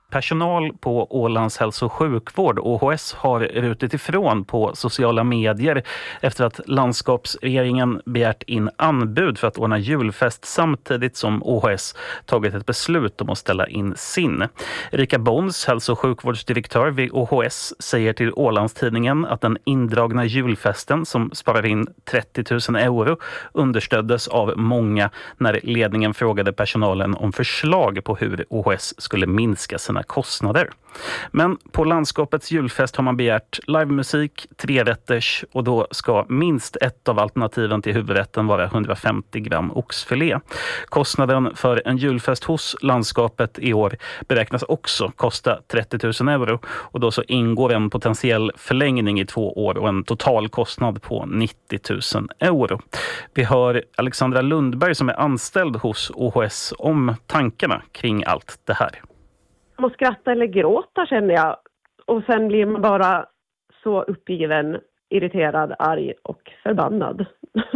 Personal på Ålands hälso- och sjukvård, OHS, har rutit ifrån på sociala medier efter att landskapsregeringen begärt in anbud för att ordna julfest samtidigt som OHS tagit ett beslut om att ställa in sin. Erika Bons, hälso- och sjukvårdsdirektör vid OHS, säger till Ålandstidningen att den indragna julfesten som sparar in 30 000 euro understöddes av många när ledningen frågade personalen om förslag på hur OHS skulle minska sina kostnader. Men på landskapets julfest har man begärt livemusik, 3-rätters, och då ska minst ett av alternativen till huvudrätten vara 150 gram oxfilé. Kostnaden för en julfest hos landskapet i år beräknas också kosta 30 000 euro, och då så ingår en potentiell förlängning i 2 år och en total kostnad på 90 000 euro. Vi hör Alexandra Lundberg som är anställd hos OHS om tankarna kring allt det här. Man skratta eller gråta, känner jag. Och sen blir man bara så uppgiven, irriterad, arg och förbannad.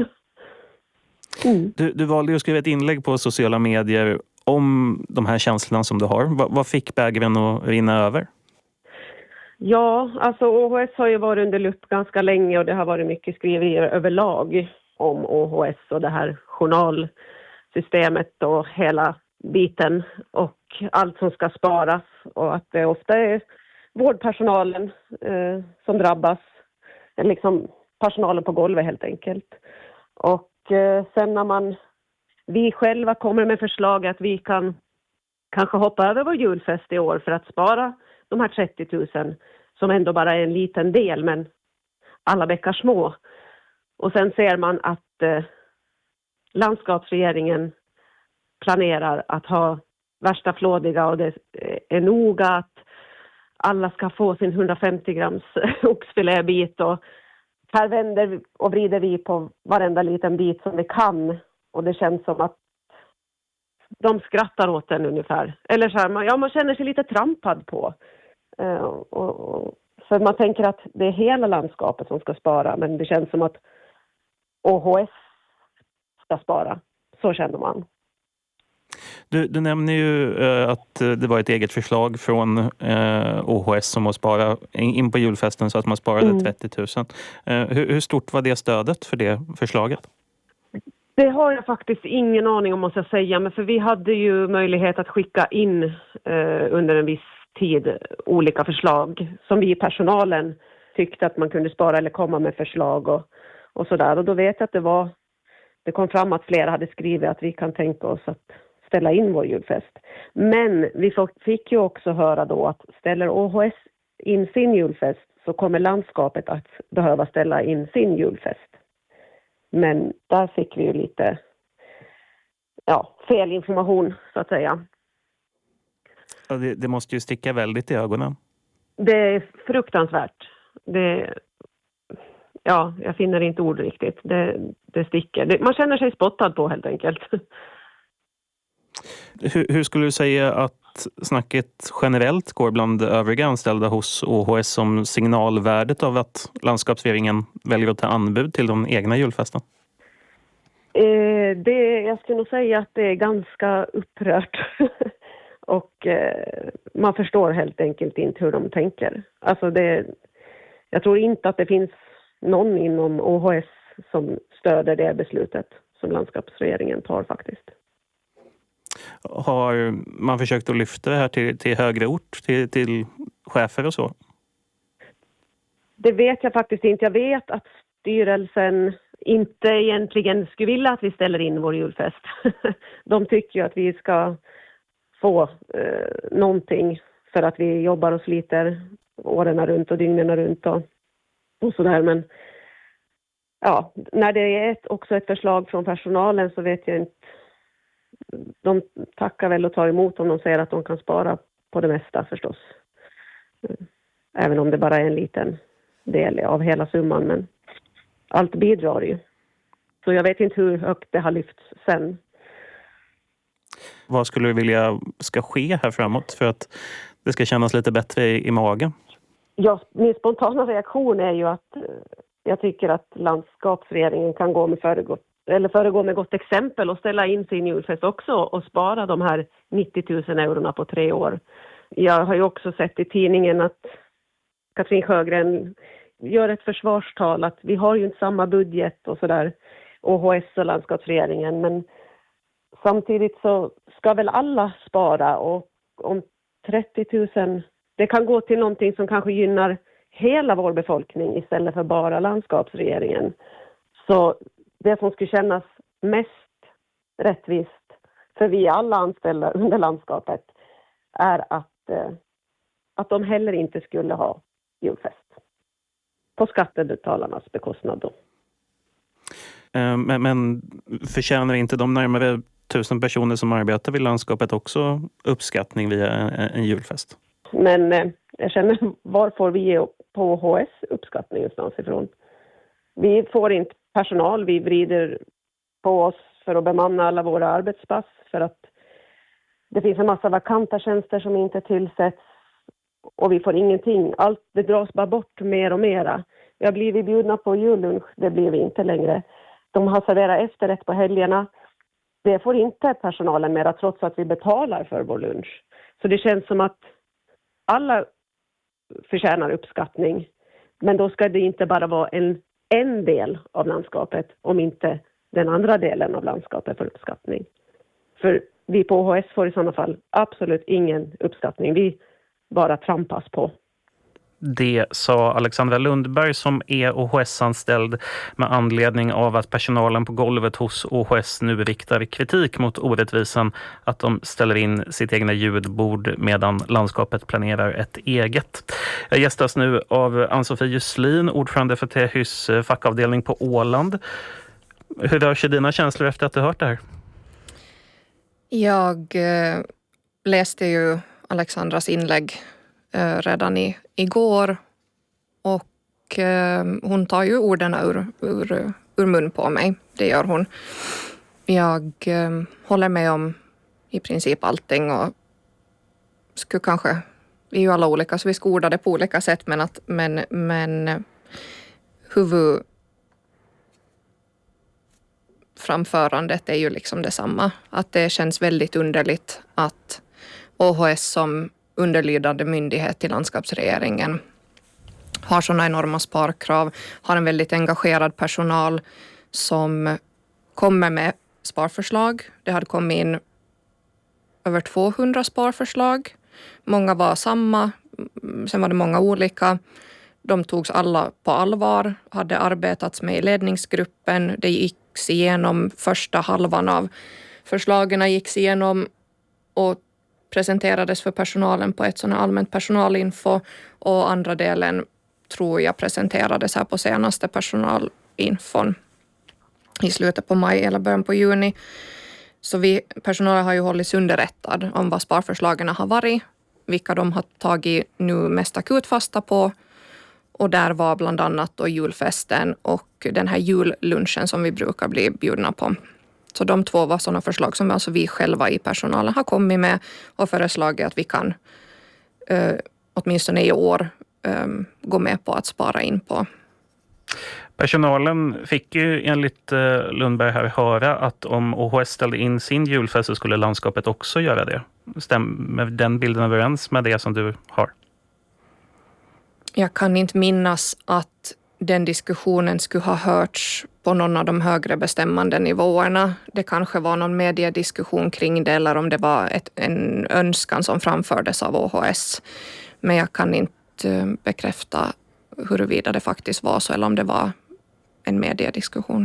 Du valde att skriva ett inlägg på sociala medier om de här känslorna som du har. Vad fick bägaren att rinna över? Ja, alltså OHS har ju varit under lupp ganska länge och det har varit mycket skriverier överlag om OHS och det här journalsystemet och hela biten och allt som ska sparas, och att det ofta är vårdpersonalen som drabbas, liksom personalen på golvet helt enkelt. Och sen när vi själva kommer med förslag att vi kan kanske hoppa över vår julfest i år för att spara de här 30 000 som ändå bara är en liten del, men alla bäckar små. Och sen ser man att landskapsregeringen planerar att ha värsta flådiga, och det är noga att alla ska få sin 150 grams oxfilébit, och här vänder och vrider vi på varenda liten bit som vi kan, och det känns som att de skrattar åt den ungefär. Eller så här, man känner sig lite trampad på. För man tänker att det är hela landskapet som ska spara, men det känns som att OHS ska spara. Så känner man. Du nämner ju att det var ett eget förslag från OHS som att spara in på julfesten så att man sparade 30 000. Hur stort var det stödet för det förslaget? Det har jag faktiskt ingen aning om, måste jag säga. Men för vi hade ju möjlighet att skicka in under en viss tid olika förslag som vi i personalen tyckte att man kunde spara eller komma med förslag och sådär. Och då vet jag att det kom fram att flera hade skrivit att vi kan tänka oss att ställa in vår julfest. Men vi fick ju också höra då att ställer OHS in sin julfest så kommer landskapet att behöva ställa in sin julfest. Men där fick vi ju lite fel information så att säga. Ja, det måste ju sticka väldigt i ögonen. Det är fruktansvärt. Jag finner inte ord riktigt. Det sticker. Man känner sig spottad på helt enkelt. Hur skulle du säga att snacket generellt går bland övriga anställda hos OHS om signalvärdet av att landskapsregeringen väljer att ta anbud till de egna julfesten? Jag skulle nog säga att det är ganska upprört. Och man förstår helt enkelt inte hur de tänker. Alltså jag tror inte att det finns någon inom OHS som stöder det beslutet som landskapsregeringen tar faktiskt. Har man försökt att lyfta det här till högre ort, till chefer och så? Det vet jag faktiskt inte. Jag vet att styrelsen inte egentligen skulle vilja att vi ställer in vår julfest. De tycker ju att vi ska få någonting för att vi jobbar och sliter åren runt och dygnen runt och sådär. Men när det är också ett förslag från personalen så vet jag inte. De tackar väl och tar emot om de säger att de kan spara på det mesta förstås. Även om det bara är en liten del av hela summan, men allt bidrar ju. Så jag vet inte hur högt det har lyfts sen. Vad skulle du vilja ska ske här framåt för att det ska kännas lite bättre i magen? Ja, min spontana reaktion är ju att jag tycker att landskapsregeringen kan föregå med gott exempel och ställa in sin julfest också och spara de här 90 000 eurona på 3 år. jag har ju också sett i tidningen att Katrin Sjögren gör ett försvarstal att vi har ju inte samma budget och sådär, OHS och landskapsregeringen, men samtidigt så ska väl alla spara, och om 30 000, det kan gå till någonting som kanske gynnar hela vår befolkning istället för bara landskapsregeringen. Så det som skulle kännas mest rättvist för vi alla anställda under landskapet är att de heller inte skulle ha julfest. På skattebetalarnas bekostnad då. Men förtjänar inte de närmare 1000 personer som arbetar vid landskapet också uppskattning via en julfest? Men jag känner, var får vi på OHS uppskattning någonstans ifrån? Vi får inte personal, vi vrider på oss för att bemanna alla våra arbetspass för att det finns en massa vakanta tjänster som inte tillsätts och vi får ingenting. Allt det dras bara bort mer och mera. Vi har blivit bjudna på jullunch, det blir vi inte längre. De har serverat efterrätt på helgerna. Det får inte personalen mera trots att vi betalar för vår lunch. Så det känns som att alla förtjänar uppskattning. Men då ska det inte bara vara en del av landskapet om inte den andra delen av landskapet får uppskattning. För vi på OHS får i sådana fall absolut ingen uppskattning. Vi bara trampas på. Det sa Alexandra Lundberg som är OHS-anställd med anledning av att personalen på golvet hos OHS nu riktar kritik mot orättvisan att de ställer in sitt egna ljudbord medan landskapet planerar ett eget. Jag gästas nu av Ann-Sofie Jusslin, ordförande för Tehys fackavdelning på Åland. Hur rör sig dina känslor efter att du hört det här? Jag läste ju Alexandras inlägg redan igår och hon tar ju orden ur mun på mig. Det gör hon. Jag håller med om i princip allting och skulle kanske, vi är ju alla olika så vi ska orda det på olika sätt men huvudframförandet är ju liksom detsamma. Att det känns väldigt underligt att OHS som underlydande myndighet till landskapsregeringen har sådana enorma sparkrav, har en väldigt engagerad personal som kommer med sparförslag. Det hade kommit in över 200 sparförslag. Många var samma, sen var det många olika. De togs alla på allvar, hade arbetats med i ledningsgruppen. Det gicks igenom, första halvan av förslagen gicks igenom och presenterades för personalen på ett sådant allmänt personalinfo och andra delen tror jag presenterades här på senaste personalinfon i slutet på maj eller början på juni. Så personalen har ju hållits underrättad om vad sparförslagen har varit, vilka de har tagit nu mest akut fasta på och där var bland annat då julfesten och den här jullunchen som vi brukar bli bjudna på. Så de två var sådana förslag som alltså vi själva i personalen har kommit med och föreslagit att vi kan åtminstone i år gå med på att spara in på. Personalen fick ju enligt Lundberg här höra att om OHS ställde in sin julfest så skulle landskapet också göra det. Stämmer den bilden överens med det som du har? Jag kan inte minnas att den diskussionen skulle ha hörts på någon av de högre bestämmande nivåerna. Det kanske var någon mediediskussion kring det eller om det var en önskan som framfördes av OHS. Men jag kan inte bekräfta huruvida det faktiskt var så eller om det var en mediediskussion.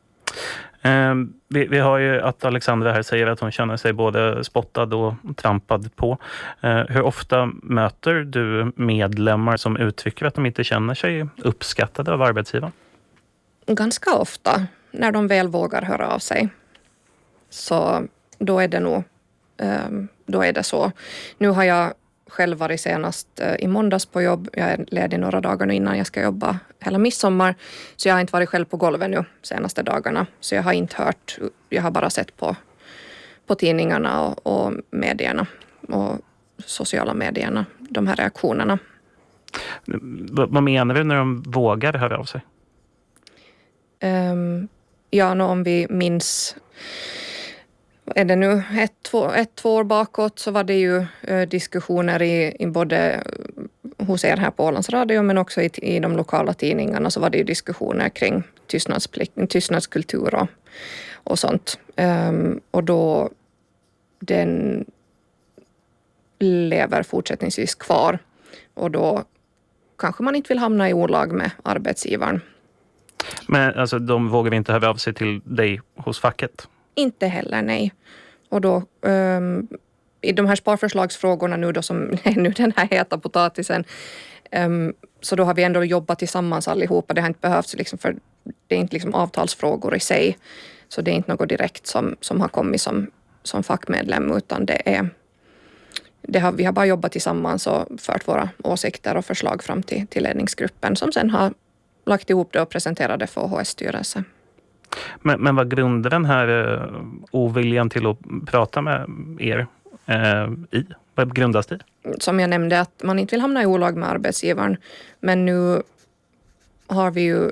Vi har ju att Alexandra här säger att hon känner sig både spottad och trampad på. Hur ofta möter du medlemmar som uttrycker att de inte känner sig uppskattade av arbetsgivaren? Ganska ofta, när de väl vågar höra av sig. Så då är det nog, då är det så. Nu har jag själv varit senast i måndags på jobb. Jag är ledig några dagar nu innan jag ska jobba hela midsommar. Så jag har inte varit själv på golvet nu senaste dagarna. Så jag har inte hört, jag har bara sett på tidningarna och medierna och sociala medierna, de här reaktionerna. Vad menar du när de vågar höra av sig? Ja, om vi minns är det nu två år bakåt, så var det ju diskussioner i både hos er här på Ålands Radio, men också i de lokala tidningarna, så var det ju diskussioner kring tystnadskultur och sånt. Och då den lever fortsättningsvis kvar, och då kanske man inte vill hamna i olag med arbetsgivaren. Men alltså, de vågar inte höra av sig till dig hos facket? Inte heller, nej. Och då i de här sparförslagsfrågorna nu då, som är nu den här heta potatisen, så då har vi ändå jobbat tillsammans allihopa. Det har inte behövts liksom, för det är inte liksom avtalsfrågor i sig. Så det är inte något direkt som har kommit som fackmedlem, utan vi har bara jobbat tillsammans och fört våra åsikter och förslag fram till ledningsgruppen, som sen har lagt ihop det och presenterat det för OHS styrelse. Men vad grundar den här oviljan till att prata med er i? Vad grundas det? Som jag nämnde, att man inte vill hamna i olag med arbetsgivaren. Men nu har vi ju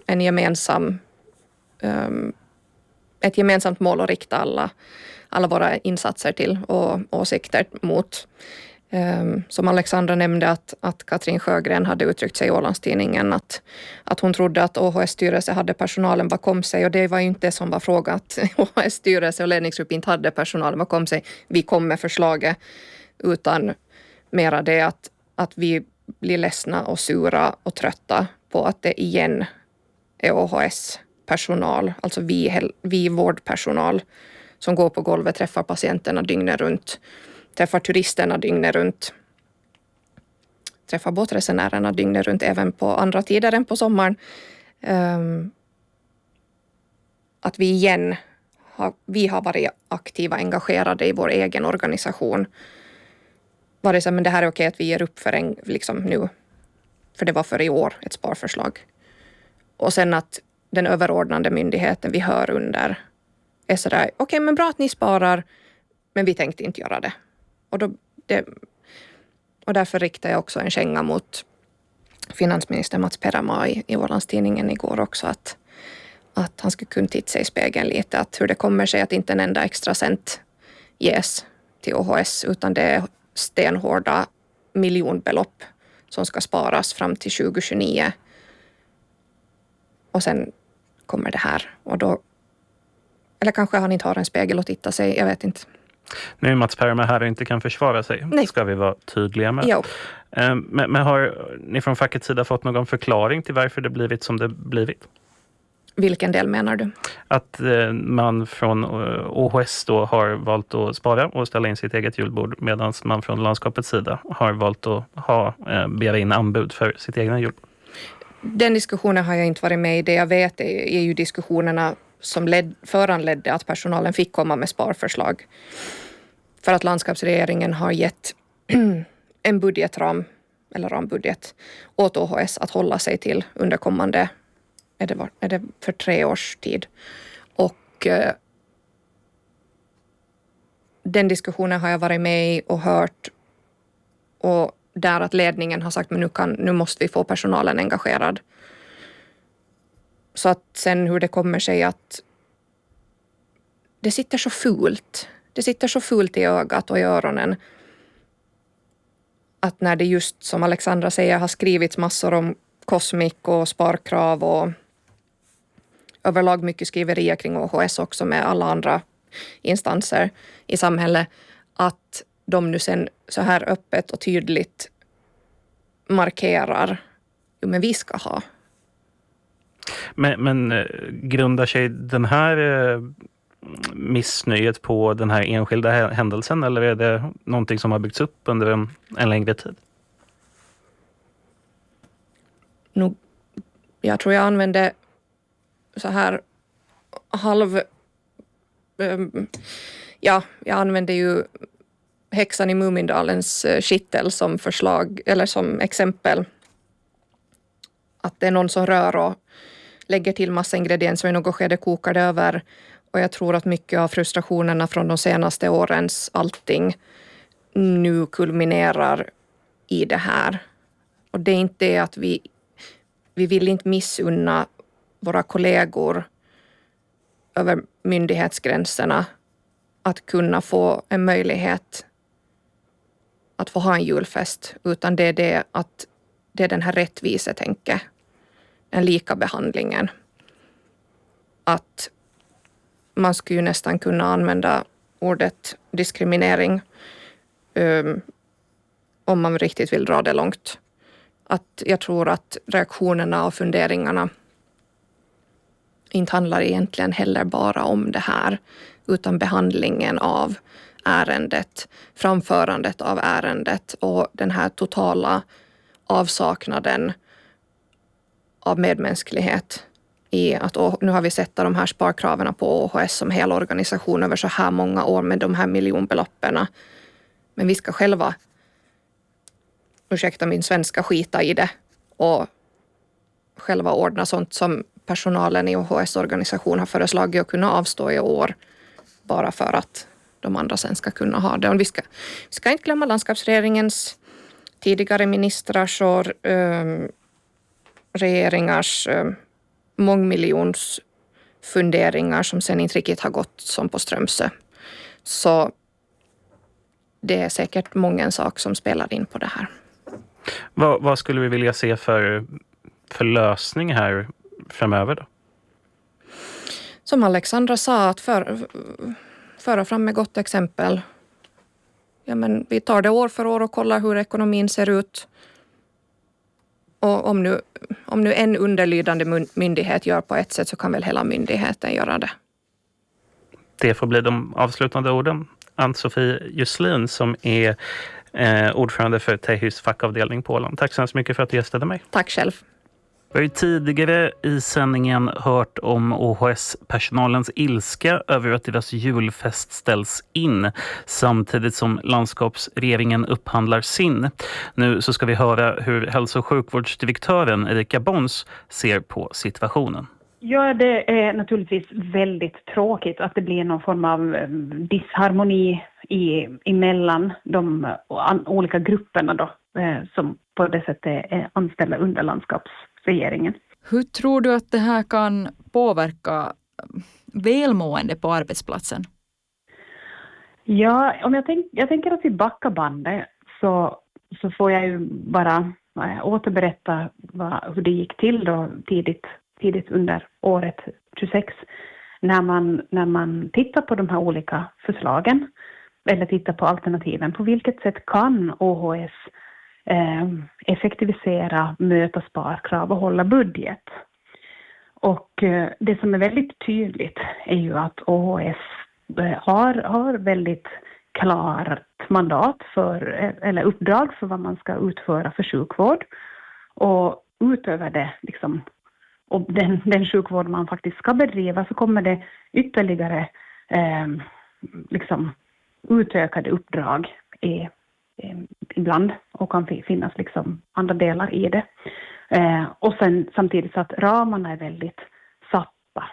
ett gemensamt mål att rikta alla våra insatser till och åsikter mot. Som Alexandra nämnde, att Katrin Sjögren hade uttryckt sig i Ålandstidningen att hon trodde att OHS styrelse hade personalen bakom sig, och det var ju inte det som var frågan, att OHS styrelse och ledningsgrupp inte hade personalen bakom sig. Vi kom med förslaget, utan mera det att vi blir ledsna och sura och trötta på att det igen är OHS personal, alltså vi vårdpersonal som går på golvet, träffar patienterna dygnet runt, träffar turisterna dygnet runt, träffar båtresenärerna dygnet runt, även på andra tider än på sommaren. Att vi igen har varit aktiva, engagerade i vår egen organisation. Var det så, men det här är okej att vi ger upp för liksom nu, för det var för i år ett sparförslag. Och sen att den överordnande myndigheten vi hör under är sådär, okej, men bra att ni sparar, men vi tänkte inte göra det. Och därför riktar jag också en känga mot finansminister Mats Peramaa i Ålandstidningen igår också, att han skulle kunna titta sig i spegeln lite, att hur det kommer sig att inte en enda extra cent ges till OHS, utan det är stenhårda miljonbelopp som ska sparas fram till 2029. Och sen kommer det här, och då, eller kanske han inte har en spegel att titta sig, jag vet inte. Nu är Mats Peramaa här och inte kan försvara sig. Nej. Ska vi vara tydliga med. Jo. Men har ni från fackets sida fått någon förklaring till varför det blivit som det blivit? Vilken del menar du? Att man från OHS då har valt att spara och ställa in sitt eget julbord, medan man från landskapets sida har valt att begära in anbud för sitt egna julbord. Den diskussionen har jag inte varit med i. Det jag vet är ju diskussionerna som föranledde att personalen fick komma med sparförslag. För att landskapsregeringen har gett en budgetram, eller rambudget, åt OHS att hålla sig till under kommande, är det för 3 års tid. Och den diskussionen har jag varit med i och hört, och där att ledningen har sagt, men nu måste vi få personalen engagerad. Så att sen hur det kommer sig att det sitter så fult. Det sitter så fult i ögat och i öronen. Att när det just, som Alexandra säger, har skrivits massor om Cosmic och sparkrav och överlag mycket skriverier kring OHS också med alla andra instanser i samhället, att de nu sen så här öppet och tydligt markerar, jo men vi ska ha. Men grundar sig den här missnöjet på den här enskilda händelsen, eller är det någonting som har byggts upp under en längre tid? Jag tror jag använde så här jag använde ju häxan i Mumindalens kittel som förslag, eller som exempel. Att det är någon som rör och lägger till massa ingredienser, och i något skede kokar det över. Och jag tror att mycket av frustrationerna från de senaste årens allting nu kulminerar i det här. Och det är inte det att vi vill inte missunna våra kollegor över myndighetsgränserna att kunna få en möjlighet att få ha en julfest, utan det är att det är den här rättvisetänket, den lika behandlingen. Att man skulle ju nästan kunna använda ordet diskriminering om man riktigt vill dra det långt. Att jag tror att reaktionerna och funderingarna inte handlar egentligen heller bara om det här, utan behandlingen av ärendet, framförandet av ärendet och den här totala avsaknaden av medmänsklighet i att nu har vi sett de här sparkraven på ÅHS som hela organisation över så här många år med de här miljonbeloppen. Men vi ska själva, ursäkta min svenska, skita i det och själva ordna sånt som personalen i ÅHS organisation har föreslagit att kunna avstå i år bara för att de andra sen ska kunna ha det. Och vi ska inte glömma landskapsregeringens tidigare ministrars och regeringars mångmiljons funderingar som sen inte riktigt har gått som på Strömsö. Så det är säkert många sak som spelar in på det här. Vad skulle vi vilja se för lösning här framöver då? Som Alexandra sa, att föra fram med gott exempel. Ja, men vi tar det år för år och kollar hur ekonomin ser ut. Och om nu en underlydande myndighet gör på ett sätt, så kan väl hela myndigheten göra det. Det får bli de avslutande orden. Ann-Sofie Jusslin som är ordförande för Tehys fackavdelning på Åland. Tack så hemskt mycket för att du gästade mig. Tack själv. Vi har ju tidigare i sändningen hört om ÅHS-personalens ilska över att deras julfest ställs in samtidigt som landskapsregeringen upphandlar sin. Nu så ska vi höra hur hälso- och sjukvårdsdirektören Erika Bons ser på situationen. Ja, det är naturligtvis väldigt tråkigt att det blir någon form av disharmoni emellan de olika grupperna då, som på det sättet är anställda under landskapsregeringen. Hur tror du att det här kan påverka välmående på arbetsplatsen? Ja, om jag tänker att vi backar bandet så får jag ju bara återberätta hur det gick till då tidigt under året 26 när man tittar på de här olika förslagen eller tittar på alternativen. På vilket sätt kan ÅHS effektivisera, möta sparkrav och hålla budget? Och det som är väldigt tydligt är ju att ÅHS har väldigt klart mandat eller uppdrag för vad man ska utföra för sjukvård, och utöver det liksom, och den sjukvård man faktiskt ska bedriva, så kommer det ytterligare liksom utökade uppdrag ibland, och kan finnas liksom andra delar i det. Och sen samtidigt så att ramarna är väldigt satta.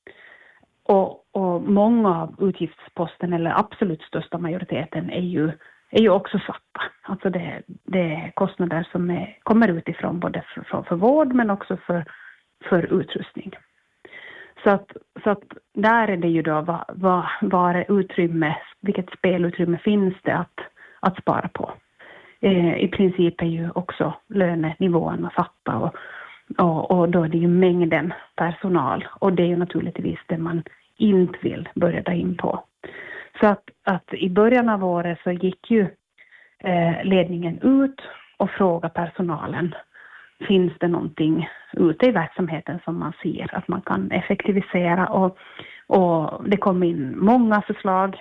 Och många av utgiftsposten, eller absolut största majoriteten, är ju också satta. Alltså det är kostnader som kommer utifrån, både för vård men också för utrustning. Så att där är det ju då vad är utrymme, vilket spelutrymme finns det att spara på. I princip är ju också lönenivåerna satta, och då är det ju mängden personal, och det är ju naturligtvis det man inte vill börja ta in på. Så att i början av året så gick ju ledningen ut och frågade personalen: finns det någonting ute i verksamheten som man ser att man kan effektivisera? Och det kom in många förslag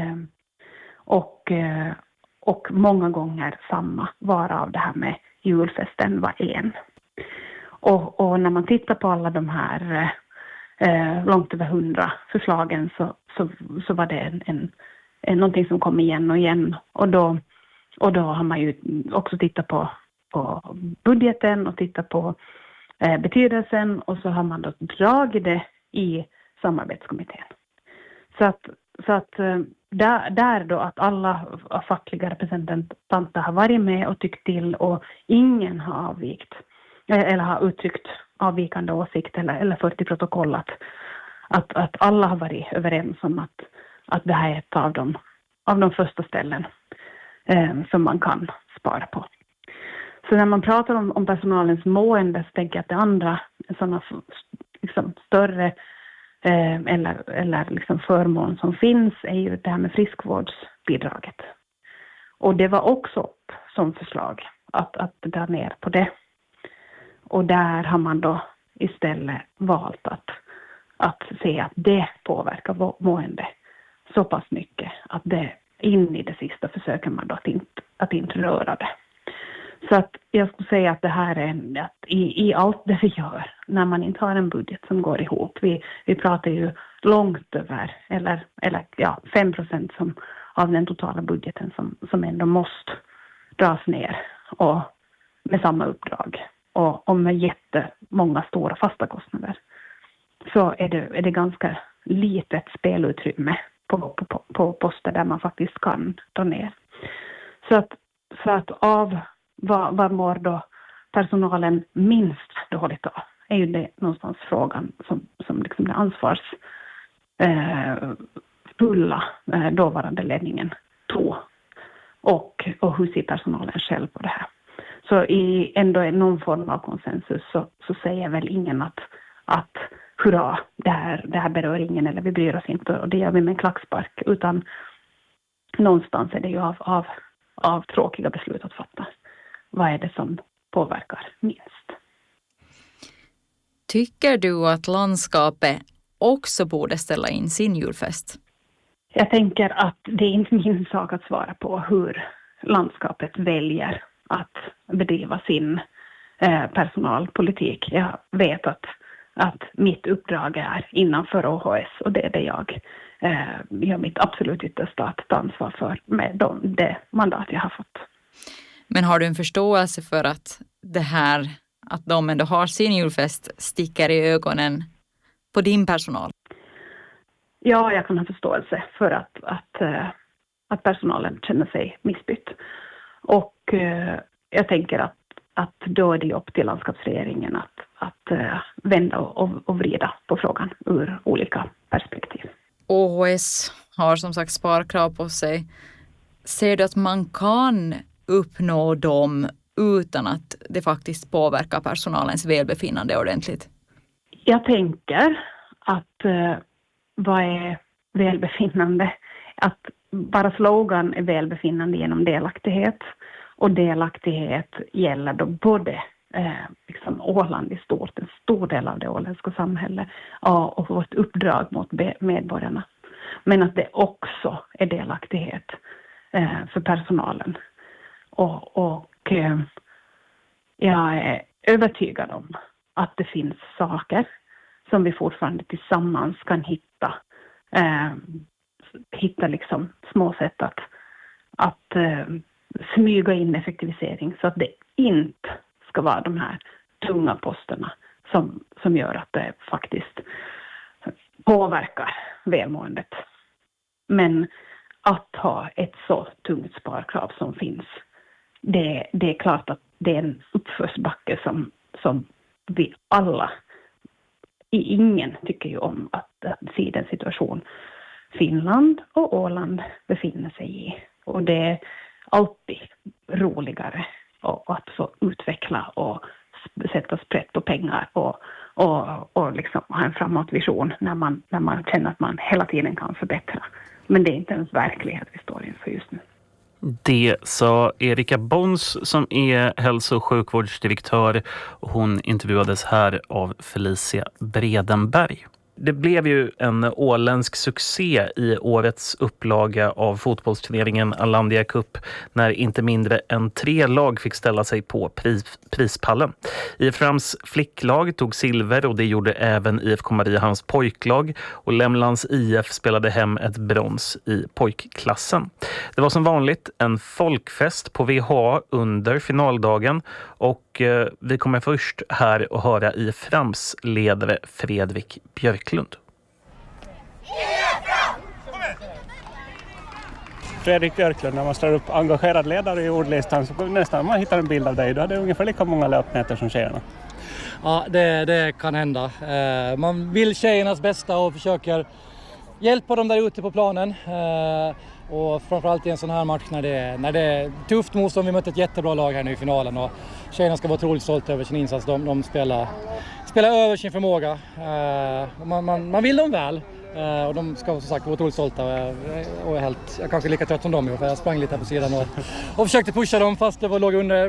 och många gånger samma, varav det här med julfesten var en. Och när man tittar på alla de här långt över 100 förslagen så var det någonting som kom igen och igen. Och då har man ju också tittat på budgeten och tittat på betydelsen, och så har man då dragit det i samarbetskommittén. Så att där då att alla fackliga representanter har varit med och tyckt till, och ingen har avvikt eller har uttryckt avvikande åsikt eller fört i protokoll att alla har varit överens om att det här är ett av de första ställen som man kan spara på. Så när man pratar om personalens mående så tänker jag att det andra sådana liksom större eller liksom förmån som finns är ju det här med friskvårdsbidraget. Och det var också upp som förslag att dra ner på det. Och där har man då istället valt att se att det påverkar mående så pass mycket att det in i det sista försöker man då att inte röra det. Så att jag skulle säga att det här är att i allt det vi gör, när man inte har en budget som går ihop. Vi pratar ju långt över, eller 5% av den totala budgeten som ändå måste dras ner och med samma uppdrag. Och med jättemånga stora fasta kostnader. Så är det ganska litet spelutrymme på poster där man faktiskt kan dra ner. Så att av vad mår då personalen minst dåligt av är ju det någonstans frågan som liksom den ansvarsfulla dåvarande ledningen tog. Och hur ser personalen själv på det här? Så i ändå någon form av konsensus så säger väl ingen att hurra, det här berör ingen eller vi bryr oss inte och det gör vi med en klackspark, utan någonstans är det ju av tråkiga beslut att fatta. Vad är det som påverkar minst? Tycker du att landskapet också borde ställa in sin julfest? Jag tänker att det är inte min sak att svara på hur landskapet väljer att bedriva sin personalpolitik. Jag vet att mitt uppdrag är innanför OHS och det är det jag gör mitt absolut yttersta att ta ansvar för med det mandat jag har fått. Men har du en förståelse för att det här, att de ändå har sin julfest, sticker i ögonen på din personal? Ja, jag kan ha förståelse för att personalen känner sig missbytt. Och jag tänker att då är det upp till landskapsregeringen att vända och vrida på frågan ur olika perspektiv. OHS har som sagt sparkrav på sig. Ser du att man kan uppnå dem utan att det faktiskt påverkar personalens välbefinnande ordentligt? Jag tänker att vad är välbefinnande? Att bara slogan är välbefinnande genom delaktighet. Och delaktighet gäller då både liksom Åland i stort, en stor del av det åländska samhället och vårt uppdrag mot medborgarna. Men att det också är delaktighet för personalen. Och jag är övertygad om att det finns saker som vi fortfarande tillsammans kan hitta liksom små sätt att smyga in effektivisering så att det inte ska vara de här tunga posterna som gör att det faktiskt påverkar välmåendet. Men att ha ett så tungt sparkrav som finns, det är klart att det är en uppförsbacke som vi alla, ingen tycker ju om att se den situation Finland och Åland befinner sig i. Och det är alltid roligare att få utveckla och sätta sprätt på pengar och liksom ha en framåtvision när man känner att man hela tiden kan förbättra. Men det är inte ens verklighet vi står inför just nu. Det sa Erika Bons som är hälso- och sjukvårdsdirektör. Hon intervjuades här av Felicia Bredenberg. Det blev ju en åländsk succé i årets upplaga av fotbollsturneringen Alandia Cup när inte mindre än 3 lag fick ställa sig på prispallen. IFRAMs flicklag tog silver och det gjorde även IFK Mariehamns pojklag och Lämlands IF spelade hem ett brons i pojkklassen. Det var som vanligt en folkfest på VH under finaldagen och vi kommer först här att höra IFRAMs ledare Fredrik Björklund. Fredrik Björklund, när man slår upp engagerad ledare i ordlistan så nästan man hittar en bild av dig. Då är det ungefär lika många löpmeter som tjejerna. Ja, det kan hända. Man vill tjejernas bästa och försöker hjälpa dem där ute på planen. Och framförallt i en sån här match när det är tufft motstånd. Vi mötte ett jättebra lag här nu i finalen och tjejerna ska vara otroligt stolta över sin insats. De spelar över sin förmåga. Man vill dem väl. Och de ska som sagt vara otroligt stolta och jag kanske är lika trött som dem för jag sprang lite här på sidan och försökte pusha dem fast det var låg under.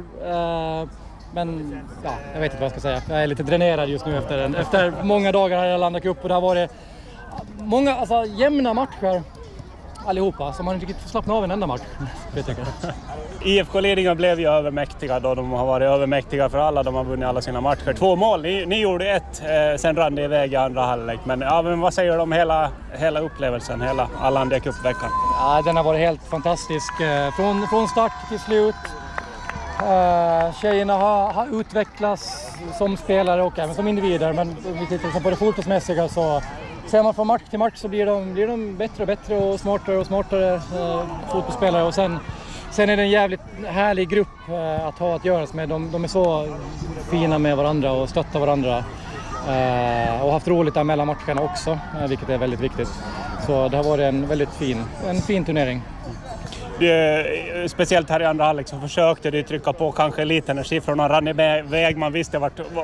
Men ja, jag vet inte vad jag ska säga. Jag är lite dränerad just nu efter många dagar här i Arlanda Cup och det har varit många jämna matcher allihopa så man inte riktigt får slappna av en enda match. IFK Lidingö blev ju övermäktiga då de har varit övermäktiga för alla. De har vunnit alla sina matcher. 2 mål. Ni gjorde 1, sen rann det iväg i andra halvlek. Men vad säger du om hela upplevelsen, hela Arlanda Cup-veckan? Ja, den har varit helt fantastisk. Från start till slut. Tjejerna har utvecklats som spelare och även som individer. Men om vi tittar på det fotbollsmässiga så ser man från match till match så blir de bättre och bättre och smartare fotbollsspelare. Och sen är det en jävligt härlig grupp att ha att göra med. De är så fina med varandra och stöttar varandra. Och haft roligt där mellan matcherna också, vilket är väldigt viktigt. Så det har varit en väldigt fin turnering. Speciellt här i andra halvlek så försökte de trycka på kanske lite när siffrorna rann iväg. Man visste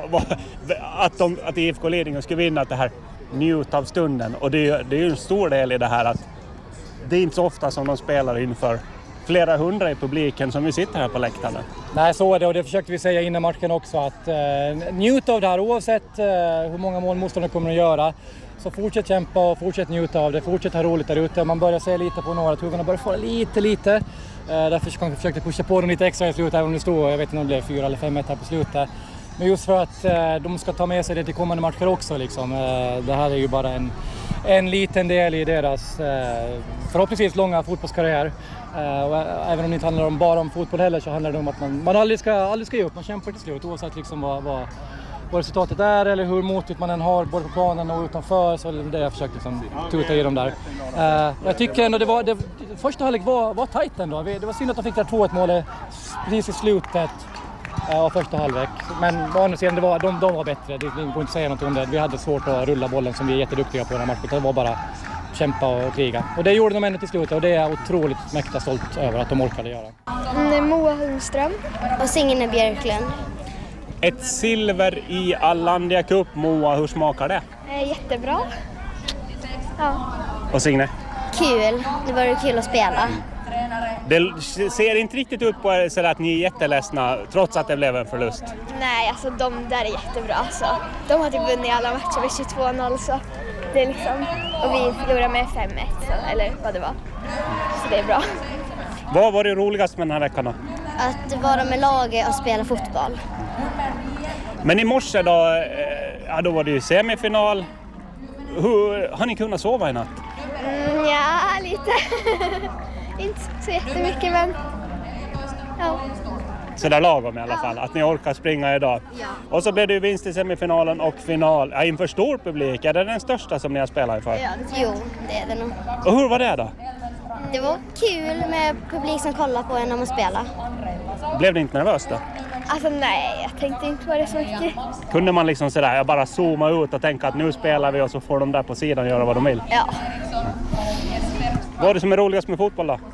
att IFK Lidingö skulle vinna det här. Njut av stunden. Och det är ju en stor del i det här att det är inte så ofta som de spelar inför flera hundra i publiken som vi sitter här på läktarna. Nej, så är det och det försökte vi säga innan matchen också att njut av det här oavsett hur många mål motståndare kommer att göra. Så fortsätt kämpa och fortsätt njuta av det, fortsätt ha roligt där ute. Man börjar se lite på några tuggarna, börjar få lite. Därför kanske jag försökte pusha på dem lite extra i slutet även om det stod, jag vet inte om det blev 4 eller 5 här på slutet. Men just för att de ska ta med sig det till kommande matcher också liksom. Det här är ju bara en liten del i deras förhoppningsvis långa fotbollskarriär. Och även om det inte handlar bara om fotboll heller så handlar det om att man aldrig ska ge upp, man kämpar till slut oavsett liksom vad resultatet är eller hur motigt man än har både på planen och utanför så är det jag försökte liksom tuta i dem där. Jag tycker ändå första halvlek var tajt ändå. Det var synd att de fick det 2-1 målet precis i slutet av första halvlek. Men på andra sidan de var bättre. Det går inte att säga något om det. Vi hade svårt att rulla bollen som vi är jätteduktiga på den här matchen. Det var bara kämpa och kriga. Och det gjorde de ändå till slut och det är jag otroligt mäkta stolt över att de orkade göra. Moa Hundström och Signe Björklund. Ett silver i Arlanda Cup, Moa. Hur smakar det? Jättebra. Ja. Och Signe? Kul. Det var kul att spela. Det ser inte riktigt ut på så att ni är jätteledsna trots att det blev en förlust. Nej, alltså de där är jättebra. Så. De har typ vunnit alla matcher med 22-0 så det är liksom... Och vi förlorade med 5-1 så, eller vad det var. Så det är bra. Vad var det roligast med den här veckan då? Att vara med laget och spela fotboll. Men i morse då var det ju semifinal. Har ni kunnat sova i natt? Ja, lite. Inte så jättemycket men ja. Så där lagom i alla fall, att ni orkar springa idag. Ja. Och så blev det ju vinst i semifinalen och final inför stor publik. Är det den största som ni har spelat inför? Ja, jo, det är det nog. Och hur var det då? Det var kul med publik som kollar på en när man spelar. Blev det inte nervöst då? Alltså nej, jag tänkte inte på det så mycket. Kunde man liksom sådär bara zooma ut och tänka att nu spelar vi och så får de där på sidan göra vad de vill? Ja. Vad är det som är roligast med fotboll då?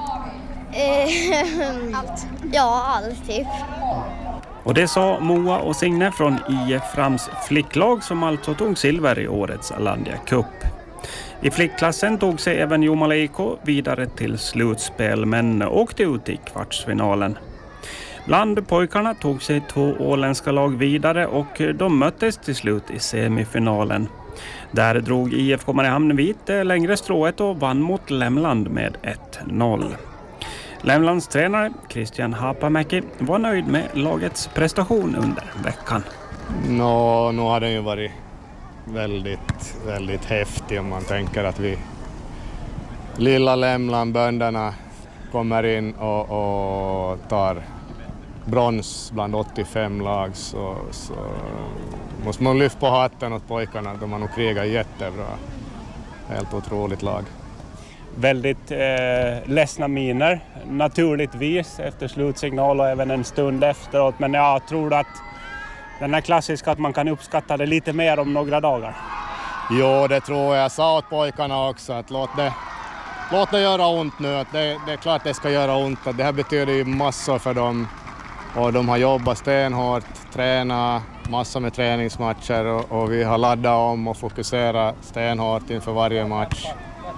Allt. Ja, allt typ. Och det sa Moa och Signe från IF Frams flicklag som alltså tog silver i årets Arlanda Cup. I flickklassen tog sig även Jomala IK vidare till slutspel men åkte ut i kvartsfinalen. Bland pojkarna tog sig 2 åländska lag vidare och de möttes till slut i semifinalen. Där drog IFK Mariehamn vit längre strået och vann mot Lämland med 1-0. Lämlands tränare Christian Hapamäki var nöjd med lagets prestation under veckan. Nu har den ju varit väldigt, väldigt häftig om man tänker att vi lilla Lämland, bönderna kommer in och tar brons bland 85 lag så måste man lyfta på hatten åt pojkarna. De har nog krigat jättebra. Helt otroligt lag. Väldigt ledsna miner naturligtvis efter slutsignal och även en stund efteråt. Men jag tror att den är klassisk att man kan uppskatta det lite mer om några dagar. Jo, det tror jag. Jag sa åt pojkarna också att låt det göra ont nu. Att det är klart det ska göra ont. Att det här betyder ju massor för dem. Och de har jobbat stenhårt, tränat massor med träningsmatcher och vi har laddat om och fokuserat stenhårt inför varje match.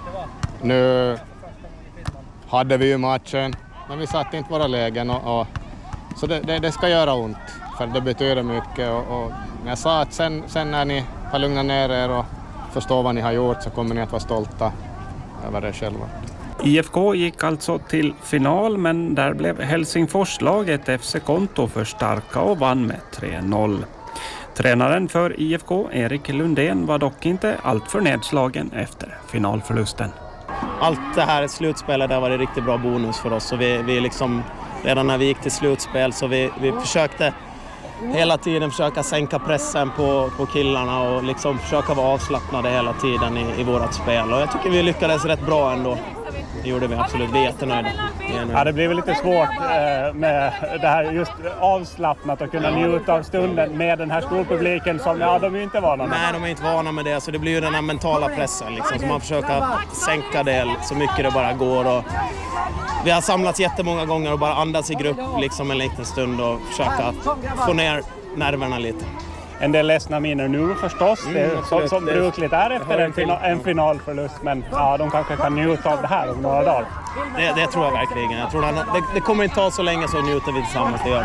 Nu hade vi ju matchen, men vi satt inte våra lägen. Så det ska göra ont, för det betyder mycket. Och jag sa att sen när ni har lugnat ner er och förstår vad ni har gjort så kommer ni att vara stolta över er själva. IFK gick alltså till final, men där blev Helsingforslaget FC Konto för starka och vann med 3-0. Tränaren för IFK, Erik Lundén, var dock inte alltför nedslagen efter finalförlusten. Allt det här slutspelet där var det riktigt bra bonus för oss. Och vi liksom, redan när vi gick till slutspel så vi försökte hela tiden försöka sänka pressen på killarna och liksom försöka vara avslappnade hela tiden i vårat spel. Och jag tycker vi lyckades rätt bra ändå. Det gjorde vi absolut, vi är jättenöjda. Ja, det blir väl lite svårt med det här just avslappnat och kunna njuta av stunden med den här storpubliken som de är ju inte vana med. Nej, de är inte vana med det, så det blir ju den här mentala pressen liksom, så man försöker sänka det så mycket det bara går. Och vi har samlats jättemånga gånger och bara andats i grupp liksom en liten stund och försöka få ner nerverna lite. En del ledsna minner nu förstås, som brukligt är efter en finalförlust, men ja, de kanske kan njuta av det här om några dagar. Det tror jag verkligen. Jag tror det kommer inte ta så länge så njuter vi tillsammans, det gör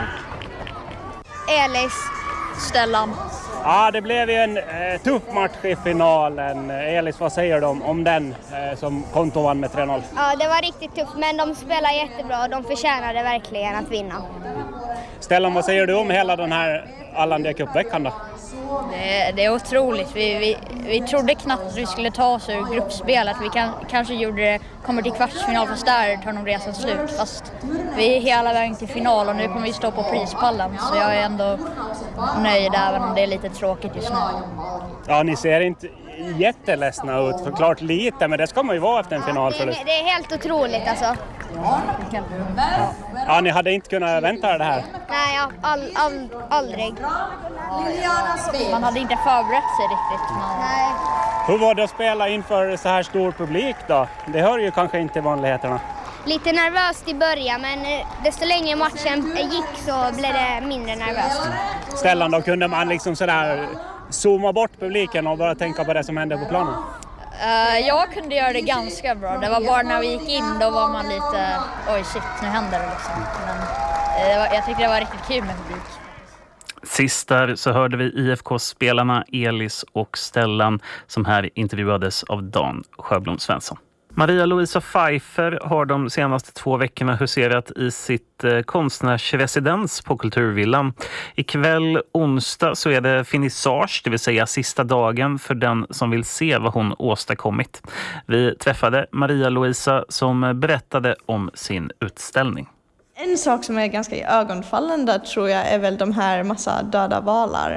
vi. Elis, Stellan. Ja, det blev ju en tuff match i finalen. Elis, vad säger du om den som Konto vann med 3-0? Ja, det var riktigt tufft, men de spelar jättebra och de förtjänade verkligen att vinna. Stellan, vad säger du om hela den här Allandia Cup-veckan då? Det är otroligt. Vi trodde knappt att vi skulle ta oss ur gruppspelet. Vi kanske kommer till kvartsfinal, fast där tar de resan slut. Fast vi är hela vägen till final och nu kommer vi stå på prispallen. Så jag är ändå nöjd även om det är lite tråkigt just nu. Ja, ni ser inte jätteledsna ut, förklart lite, men det ska man ju vara efter en finalförlust. Det är helt otroligt alltså. Ja, ni hade inte kunnat vänta det här? Nej, aldrig. Man hade inte förberett sig riktigt. Nej. Hur var det att spela inför så här stor publik då? Det hör ju kanske inte vanligheterna. Lite nervöst i början, men desto längre matchen gick så blev det mindre nervöst. Stellan, då kunde man liksom sådär zooma bort publiken och bara tänka på det som hände på planen? Jag kunde göra det ganska bra. Det var bara när vi gick in, då var man lite, oj shit, nu händer det liksom. Men jag tyckte det var riktigt kul med publik. Sist där så hörde vi IFK-spelarna Elis och Stellan som här intervjuades av Dan Sjöblom Svensson. Maria-Louisa Pfeiffer har de senaste 2 veckorna huserat i sitt konstnärsresidens på Kulturvillan. Ikväll onsdag så är det finissage, det vill säga sista dagen för den som vill se vad hon åstadkommit. Vi träffade Maria-Louisa som berättade om sin utställning. En sak som är ganska ögonfallande tror jag är väl de här massa döda valar.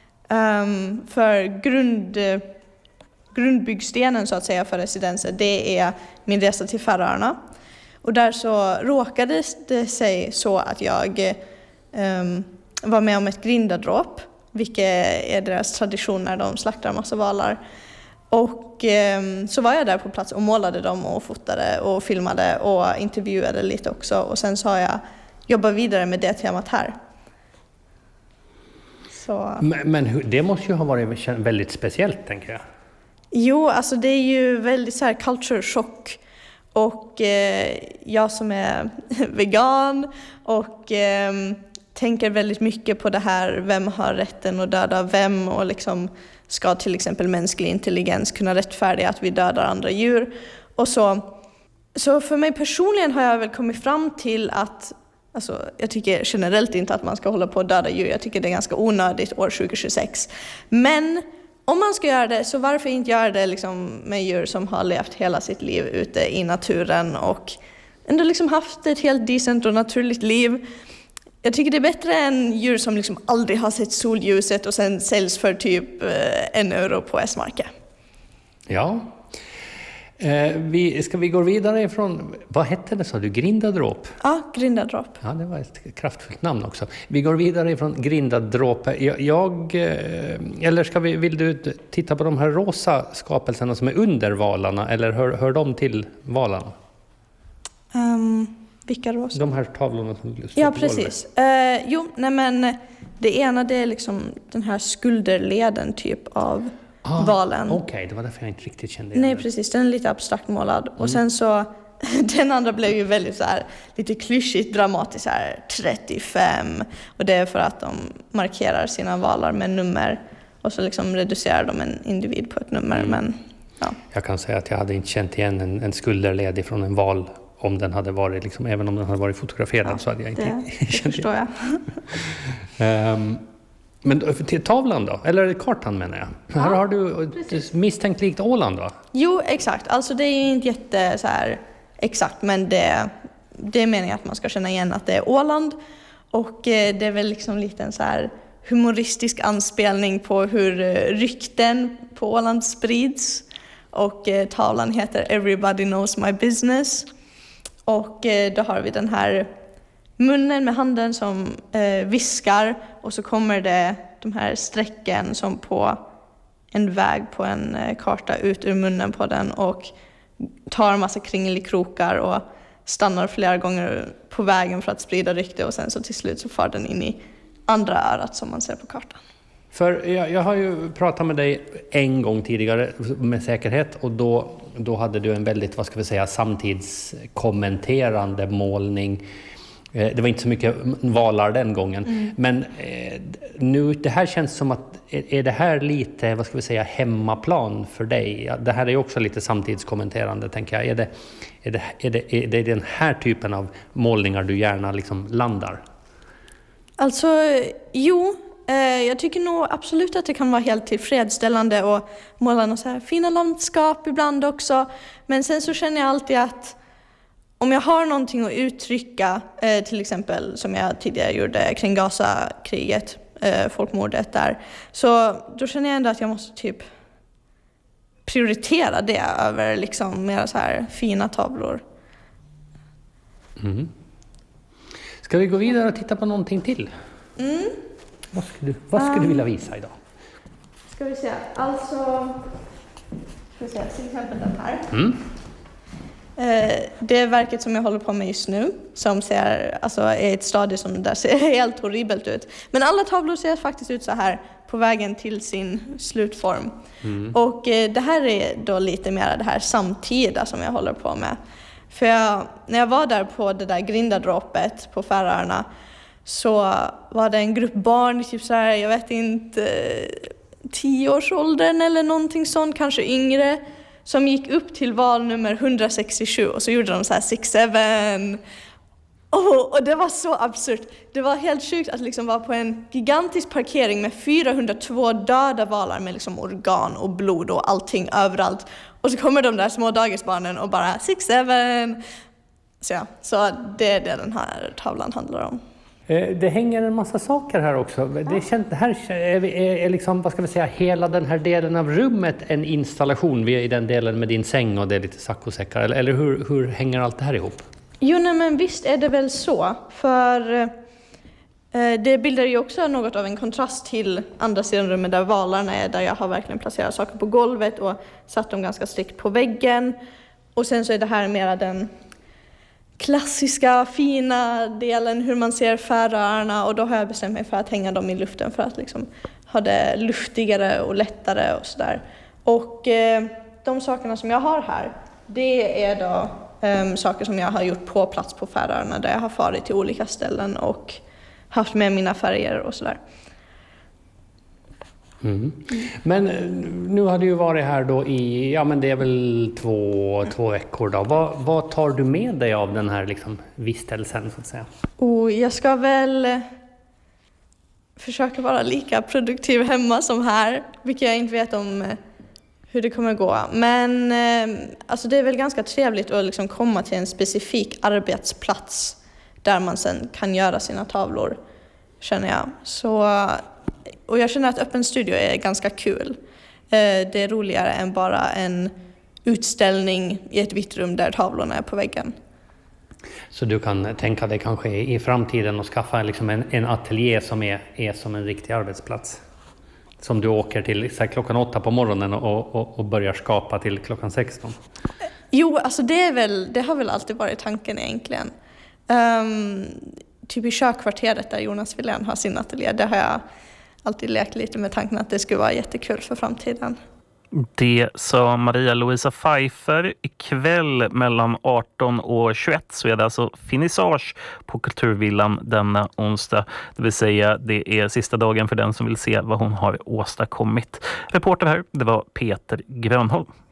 För grundbyggstenen så att säga för residenser, det är min resa till Färöarna. Och där så råkade det sig så att jag var med om ett grindadråp, vilket är deras tradition när de slaktar massa valar. Och så var jag där på plats och målade dem och fotade och filmade och intervjuade lite också. Och sen sa jag, jobba vidare med det temat här. Så. Men det måste ju ha varit väldigt speciellt, tänker jag. Jo, alltså det är ju väldigt så här culture shock. Och jag som är vegan och tänker väldigt mycket på det här, vem har rätten att döda vem och liksom ska till exempel mänsklig intelligens kunna rättfärdiga att vi dödar andra djur och så för mig personligen har jag väl kommit fram till att alltså, jag tycker generellt inte att man ska hålla på att döda djur. Jag tycker det är ganska onödigt år 2026. Men om man ska göra det, så varför inte göra det liksom med djur som har levt hela sitt liv ute i naturen och ändå liksom haft ett helt decent och naturligt liv. Jag tycker det är bättre än djur som liksom aldrig har sett solljuset och sen säljs för typ €1 på S-market. Ja. Ska vi gå vidare ifrån, vad hette det, sa du? Grindadråp? Ja, Grindadråp. Ja, det var ett kraftfullt namn också. Vi går vidare ifrån Grindadråp. Eller vill du titta på de här rosa skapelserna som är under valarna, eller hör de till valarna? Vilka rosa? De här tavlorna som står Ja, på precis. Det ena, det är liksom den här skulderleden typ av valen. Okej, det var därför jag inte riktigt kände igen. Nej, precis. Den är lite abstrakt målad. Och sen så, den andra blev ju väldigt så här, lite klyschigt dramatiskt, så här 35. Och det är för att de markerar sina valar med nummer. Och så liksom reducerar de en individ på ett nummer. Men, ja. Jag kan säga att jag hade inte känt igen en skulderled ifrån en val om den hade varit, liksom, även om den hade varit fotograferad, så hade jag inte det förstår jag. Men till tavlan då? Eller kartan menar jag. Ja, här har du misstänkt likt Åland då? Jo, exakt. Alltså det är inte jätte så här exakt, men det är meningen att man ska känna igen att det är Åland. Och det är väl liksom lite en så här humoristisk anspelning på hur rykten på Åland sprids. Och tavlan heter Everybody Knows My Business. Och då har vi den här munnen med handen som viskar, och så kommer det de här strecken som på en väg på en karta ut ur munnen på den och tar en massa kringelikrokar och stannar flera gånger på vägen för att sprida rykte, och sen så till slut så far den in i andra örat som man ser på kartan. För jag har ju pratat med dig en gång tidigare med säkerhet, och då hade du en väldigt, vad ska vi säga, samtidskommenterande målning. Det var inte så mycket valar den gången. Men nu, det här känns som att, är det här lite, vad ska vi säga, hemmaplan för dig? Det här är ju också lite samtidskommenterande, tänker jag. Är det den här typen av målningar du gärna liksom landar? Alltså, jo. Jag tycker nog absolut att det kan vara helt tillfredsställande och måla några så här fina landskap ibland också. Men sen så känner jag alltid att om jag har någonting att uttrycka, till exempel som jag tidigare gjorde kring Gaza-kriget, folkmordet där, så då känner jag ändå att jag måste typ prioritera det över liksom mer så här fina tavlor. Ska vi gå vidare och titta på någonting till? Vad skulle du vilja visa idag? Ska vi se, alltså till exempel den här. Det är verket som jag håller på med just nu, som ser, alltså, är ett stadie som där ser helt horribelt ut. Men alla tavlor ser faktiskt ut så här på vägen till sin slutform. Och det här är då lite mer det här samtida som jag håller på med. För när jag var där på det där Grindadråpet på Färöarna, så var det en grupp barn, typ så här, jag vet inte, 10-årsåldern eller någonting sånt, kanske yngre, som gick upp till val nummer 167 och så gjorde de så här 6-7. Och det var så absurt. Det var helt sjukt att liksom vara på en gigantisk parkering med 402 döda valar med liksom organ och blod och allting överallt. Och så kommer de där små dagisbarnen och bara 6-7. Så det är det den här tavlan handlar om. Det hänger en massa saker här också. Det här är liksom, vad ska vi säga, hela den här delen av rummet en installation. Vi är i den delen med din säng och det är lite saccosäckar. Eller hur hänger allt det här ihop? Jo, nej, men visst är det väl så. För det bildar ju också något av en kontrast till andra sidan rummet där valarna är. Där jag har verkligen placerat saker på golvet och satt dem ganska strikt på väggen. Och sen så är det här mera den klassiska, fina delen, hur man ser Färöarna, och då har jag bestämt mig för att hänga dem i luften för att liksom ha det luftigare och lättare och sådär. Och de sakerna som jag har här, det är då saker som jag har gjort på plats på Färöarna, där jag har farit till olika ställen och haft med mina färger och sådär. Men nu har du ju varit här då i, ja men det är väl två veckor då. Vad tar du med dig av den här liksom vistelsen, så att säga? Jag ska väl försöka vara lika produktiv hemma som här, vilket jag inte vet om hur det kommer gå. Men alltså det är väl ganska trevligt att liksom komma till en specifik arbetsplats där man sen kan göra sina tavlor, känner jag. Och jag känner att öppen studio är ganska kul. Det är roligare än bara en utställning i ett vitt rum där tavlorna är på väggen. Så du kan tänka dig kanske i framtiden att skaffa liksom en ateljé som är som en riktig arbetsplats? Som du åker till så här, klockan 8 på morgonen och börjar skapa till klockan 16? Jo, alltså det har väl alltid varit tanken egentligen. Typ i kökkvarteret där Jonas Wilén har sin ateljé, där har jag alltid lekt lite med tanken att det skulle vara jättekul för framtiden. Det sa Maria-Louisa Pfeiffer. Ikväll mellan 18 och 21 så är det alltså finissage på Kulturvillan denna onsdag. Det vill säga det är sista dagen för den som vill se vad hon har åstadkommit. Reporter här, det var Peter Grönholm.